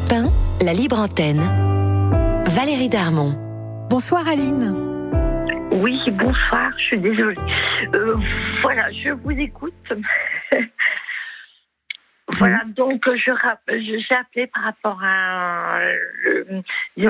Europe 1, la libre antenne. Valérie Darmon. Bonsoir Aline. Oui, bonsoir, je suis désolée. Voilà, je vous écoute. Voilà, donc j'ai appelé par rapport à le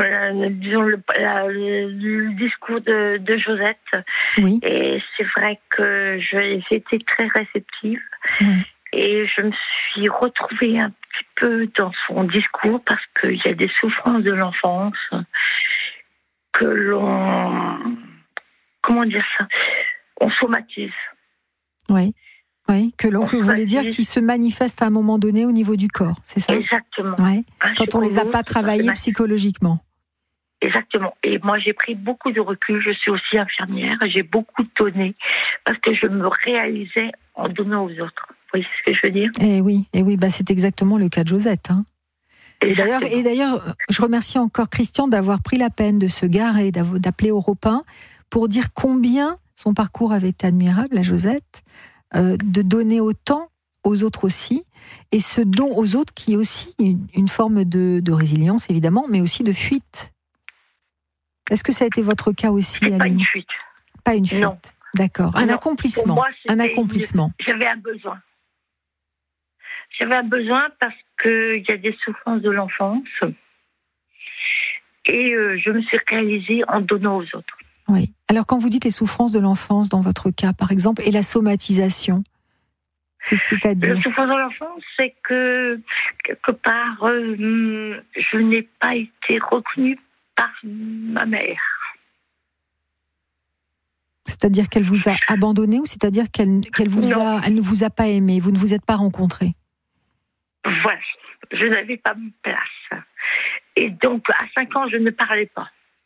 discours de Josette. Oui. Et c'est vrai que j'ai été très réceptive. Oui. Et je me suis retrouvée un petit peu dans son discours parce qu'il y a des souffrances de l'enfance que l'on... Comment dire ça ? On somatise. Oui. Oui, que l'on voulait dire qui se manifeste à un moment donné au niveau du corps, c'est ça ? Exactement. Ouais. Quand on ne les a pas travaillés psychologiquement. Exactement. Et moi, j'ai pris beaucoup de recul. Je suis aussi infirmière. J'ai beaucoup donné parce que je me réalisais en donnant aux autres. Vous voyez ce que je veux dire ? Eh oui, c'est exactement le cas de Josette. Hein. Et d'ailleurs, je remercie encore Christian d'avoir pris la peine de se garer, d'appeler Europe 1 pour dire combien son parcours avait été admirable à Josette, de donner autant aux autres aussi, et ce don aux autres qui est aussi une forme de résilience, évidemment, mais aussi de fuite. Est-ce que ça a été votre cas aussi, Aline ? Pas une fuite. Pas une fuite. Non. D'accord. Un accomplissement. Pour moi, un accomplissement. J'avais un besoin. J'avais un besoin parce qu'il y a des souffrances de l'enfance. Et je me suis réalisée en donnant aux autres. Oui. Alors, quand vous dites les souffrances de l'enfance, dans votre cas, par exemple, et la somatisation, c'est-à-dire ? La souffrance de l'enfance, c'est que, quelque part, je n'ai pas été reconnue par ma mère. C'est-à-dire qu'elle vous a abandonné ou c'est-à-dire elle ne vous a pas aimé, vous ne vous êtes pas rencontrés ? Voilà, je n'avais pas de place. Et donc, à 5 ans, je ne parlais pas.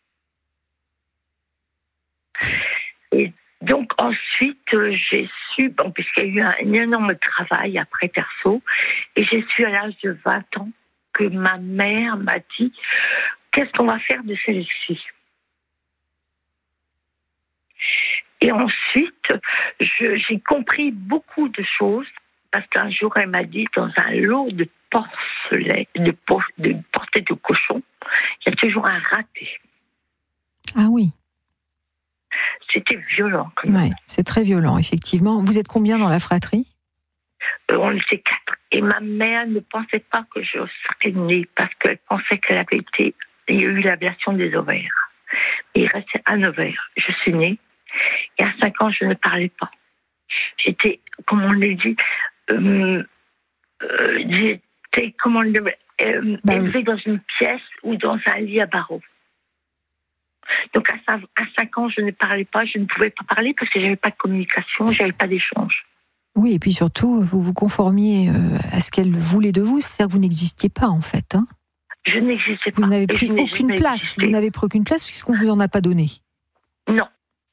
Et donc, ensuite, j'ai su, puisqu'il y a eu un énorme travail après perso, et j'ai su à l'âge de 20 ans que ma mère m'a dit « Qu'est-ce qu'on va faire de celle-ci ?» Et ensuite, j'ai compris beaucoup de choses, parce qu'un jour, elle m'a dit, dans un lot de porcelaine, de portée de cochon, il y a toujours un raté. Ah oui. C'était violent. Oui, c'est très violent, effectivement. Vous êtes combien dans la fratrie ? On était 4. Et ma mère ne pensait pas que je serais née, parce qu'elle pensait il y a eu l'ablation des ovaires. Et il restait un ovaire. Je suis née, et à 5 ans, je ne parlais pas. J'étais, comme on l'a dit, élevée dans une pièce ou dans un lit à barreaux. Donc à 5 ans, je ne parlais pas, je ne pouvais pas parler parce que je n'avais pas de communication, je n'avais pas d'échange. Oui, et puis surtout, vous vous conformiez à ce qu'elle voulait de vous, c'est-à-dire que vous n'existiez pas en fait. Hein. Je n'existais pas. Vous n'avez pris aucune place, vous n'avez pris aucune place puisqu'on ne vous en a pas donné. Non.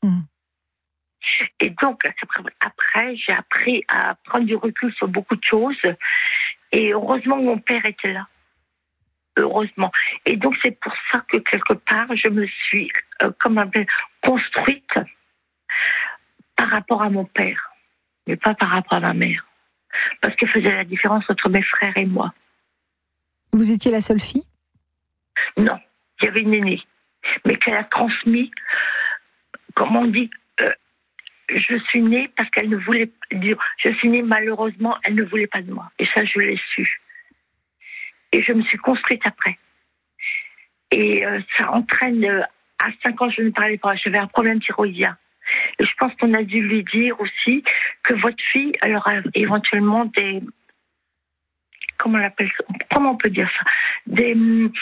Et donc, après, j'ai appris à prendre du recul sur beaucoup de choses. Et heureusement, mon père était là. Heureusement. Et donc, c'est pour ça que, quelque part, je me suis construite par rapport à mon père, mais pas par rapport à ma mère. Parce qu'elle faisait la différence entre mes frères et moi. Vous étiez la seule fille ? Non, il y avait une aînée. Mais qu'elle a transmis, comme on dit, je suis née parce qu'elle ne voulait pas dire. Je suis née malheureusement, elle ne voulait pas de moi. Et ça, je l'ai su. Et je me suis construite après. Et ça entraîne, à 5 ans, je ne parlais pas. J'avais un problème thyroïdien. Et je pense qu'on a dû lui dire aussi que votre fille, elle aura éventuellement des... Comment on peut dire ça ? Des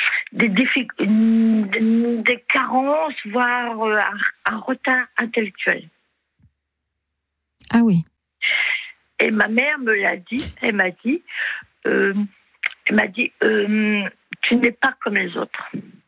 carences, voire un retard intellectuel. Ah oui. Et ma mère me l'a dit. Elle m'a dit, tu n'es pas comme les autres.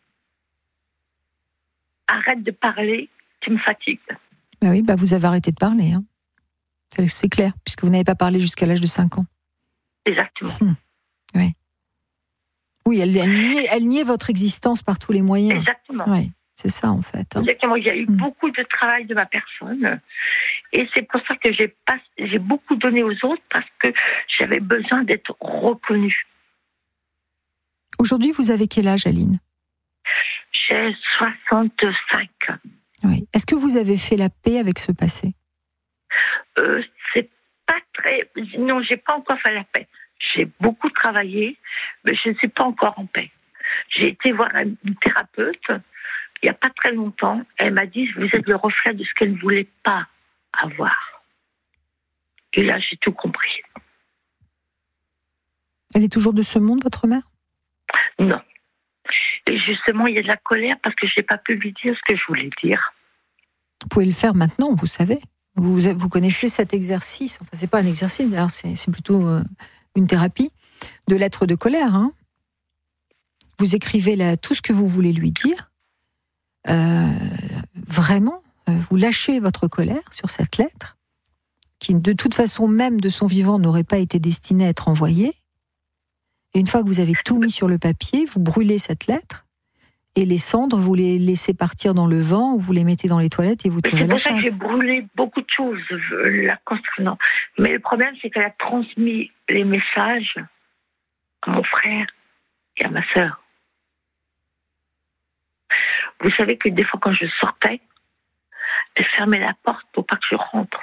Arrête de parler, tu me fatigues. Ah oui, vous avez arrêté de parler. Hein. C'est clair, puisque vous n'avez pas parlé jusqu'à l'âge de 5 ans. Exactement. Oui. Oui, elle niait votre existence par tous les moyens. Exactement. Oui, c'est ça en fait. Hein. Exactement. Il y a eu beaucoup de travail de ma personne. Et c'est pour ça que j'ai beaucoup donné aux autres parce que j'avais besoin d'être reconnue. Aujourd'hui, vous avez quel âge, Aline ? J'ai 65. Oui. Est-ce que vous avez fait la paix avec ce passé ? C'est pas très... Non, j'ai pas encore fait la paix. J'ai beaucoup travaillé, mais je ne suis pas encore en paix. J'ai été voir une thérapeute il n'y a pas très longtemps. Elle m'a dit, vous êtes le reflet de ce qu'elle ne voulait pas avoir. Et là, j'ai tout compris. Elle est toujours de ce monde, votre mère ? Non. Et justement, il y a de la colère parce que je n'ai pas pu lui dire ce que je voulais dire. Vous pouvez le faire maintenant, vous savez. Vous connaissez cet exercice. Enfin, c'est pas un exercice, d'ailleurs, c'est plutôt une thérapie de lettres de colère. Hein. Vous écrivez là tout ce que vous voulez lui dire. Vraiment, vous lâchez votre colère sur cette lettre, qui de toute façon, même de son vivant, n'aurait pas été destinée à être envoyée. Et une fois que vous avez tout mis sur le papier, vous brûlez cette lettre, et les cendres, vous les laissez partir dans le vent, ou vous les mettez dans les toilettes et vous tirez la chasse. C'est pour ça que j'ai brûlé beaucoup de choses la concernant. Mais le problème, c'est qu'elle a transmis les messages à mon frère et à ma sœur. Vous savez que des fois, quand je sortais, elle fermait la porte pour pas que je rentre.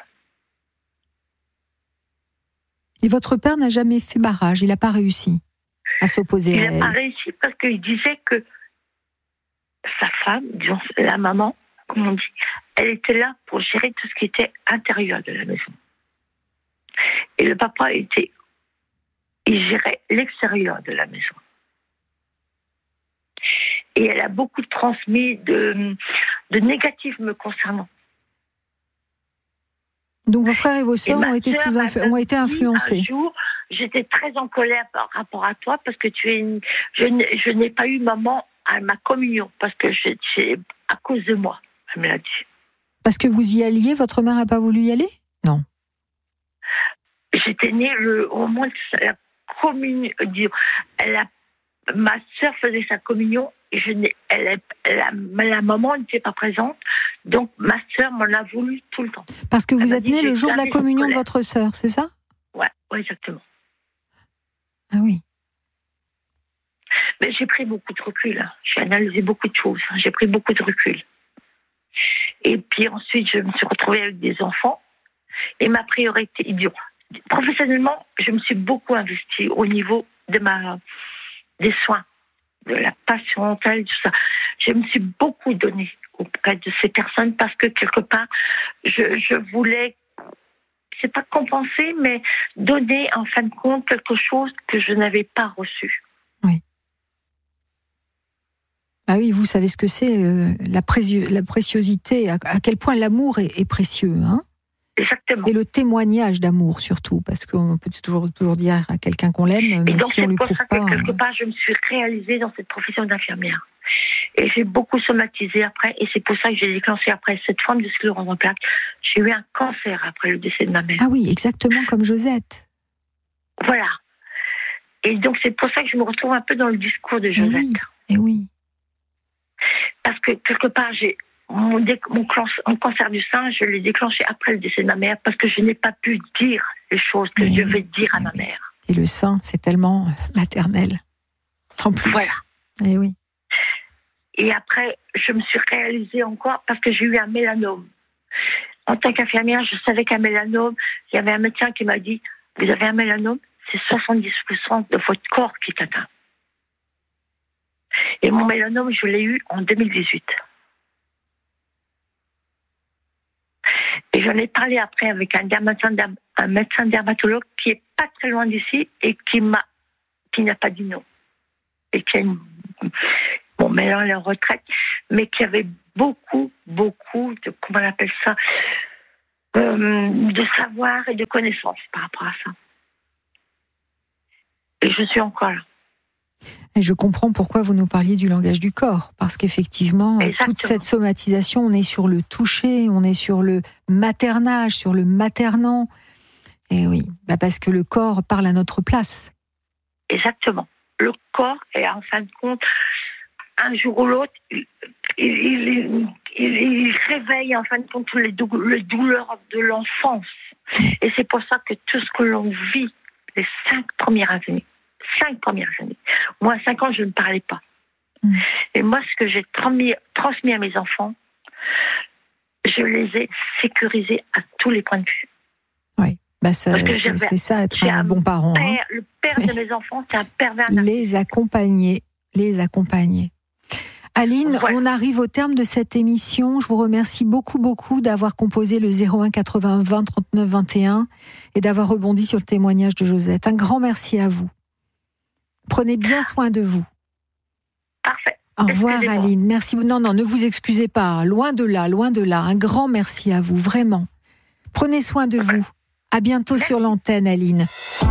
Et votre père n'a jamais fait barrage, il n'a pas réussi à s'opposer à elle. Il n'a pas réussi parce qu'il disait que sa femme, disons la maman, comme on dit, elle était là pour gérer tout ce qui était intérieur de la maison. Et le papa il gérait l'extérieur de la maison. Et elle a beaucoup transmis de négatifs me concernant. Donc vos frères et vos sœurs ont été influencés. Un jour, j'étais très en colère par rapport à toi parce que je n'ai pas eu maman à ma communion parce que à cause de moi, elle me l'a dit. Parce que vous y alliez, votre mère n'a pas voulu y aller ? Non. J'étais née au moment de la communion. Ma sœur faisait sa communion et la maman n'était pas présente, donc ma sœur m'en a voulu tout le temps. Parce que vous êtes née le jour de la communion de votre sœur, c'est ça ? Ouais, exactement. Ah oui. Mais j'ai pris beaucoup de recul. Hein. J'ai analysé beaucoup de choses. Hein. J'ai pris beaucoup de recul. Et puis ensuite, je me suis retrouvée avec des enfants. Et ma priorité, professionnellement, je me suis beaucoup investie au niveau des soins, de la passion mentale, tout ça. Je me suis beaucoup donnée auprès de ces personnes parce que quelque part, je voulais, c'est pas compenser, mais donner en fin de compte quelque chose que je n'avais pas reçu. Oui. Ah oui, vous savez ce que c'est, la préciosité, à quel point l'amour est précieux, hein ? Exactement. Et le témoignage d'amour surtout, parce qu'on peut toujours dire à quelqu'un qu'on l'aime, mais donc, si on lui prouve pas... C'est pour ça que quelque part, je me suis réalisée dans cette profession d'infirmière. Et j'ai beaucoup somatisé après, et c'est pour ça que j'ai déclenché après cette forme de sclérose en plaques. J'ai eu un cancer après le décès de ma mère. Ah oui, exactement comme Josette. Voilà. Et donc c'est pour ça que je me retrouve un peu dans le discours de Josette. Et oui. Parce que quelque part, mon cancer du sein, je l'ai déclenché après le décès de ma mère parce que je n'ai pas pu dire les choses que je devais dire à ma mère. Et le sein, c'est tellement maternel. En plus. Voilà. Et oui. Et après, je me suis réalisée encore parce que j'ai eu un mélanome. En tant qu'infirmière, je savais qu'un mélanome, il y avait un médecin qui m'a dit, vous avez un mélanome, c'est 70% de votre corps qui est atteint. Et mon mélanome, je l'ai eu en 2018. Et j'en ai parlé après avec un médecin dermatologue qui est pas très loin d'ici et qui n'a pas dit non. Et qui a maintenant elle est en retraite, mais qui avait beaucoup de, comment on appelle ça, de savoir et de connaissances par rapport à ça. Et je suis encore là. Et je comprends pourquoi vous nous parliez du langage du corps, parce qu'effectivement, toute cette somatisation, on est sur le toucher, on est sur le maternage, sur le maternant. Et oui, parce que le corps parle à notre place. Exactement. Le corps est en fin de compte, un jour ou l'autre, il réveille en fin de compte les douleurs de l'enfance. Et c'est pour ça que tout ce que l'on vit, les 5 premières années, 5 premières années. Moi, à 5 ans, je ne parlais pas. Et moi, ce que j'ai transmis à mes enfants, je les ai sécurisés à tous les points de vue. Oui, c'est ça, être un bon parent. Le père de mes enfants, c'est un pervers. Les accompagner. Aline, on arrive au terme de cette émission. Je vous remercie beaucoup d'avoir composé le 01 80 20 39 21 et d'avoir rebondi sur le témoignage de Josette. Un grand merci à vous. Prenez bien soin de vous. Parfait. Au revoir Aline. Merci. Non, ne vous excusez pas. Loin de là. Un grand merci à vous, vraiment. Prenez soin de vous. À bientôt sur l'antenne, Aline.